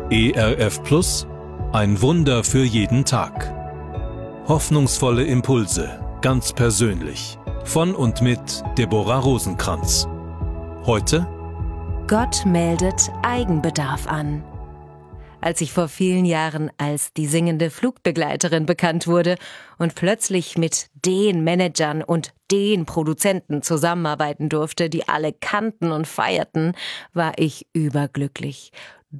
ERF Plus, ein Wunder für jeden Tag. Hoffnungsvolle Impulse, ganz persönlich. Von und mit Deborah Rosenkranz. Heute: Gott meldet Eigenbedarf an. Als ich vor vielen Jahren als die singende Flugbegleiterin bekannt wurde und plötzlich mit den Managern und den Produzenten zusammenarbeiten durfte, die alle kannten und feierten, war ich überglücklich.